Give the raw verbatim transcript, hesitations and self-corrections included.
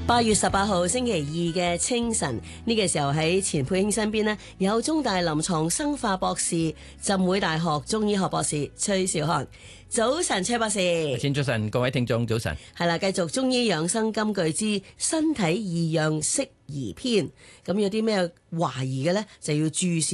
八月十八號星期二嘅清晨，呢、這個時候喺錢佩卿身邊呢，有中大臨床生化博士、浸會大學中醫學博士崔兆漢。早晨，崔博士。 先早晨，各位聽眾早晨。 係啦，繼續中醫養生金句之身體異樣適宜篇。咁有啲咩懷疑嘅呢？就要注視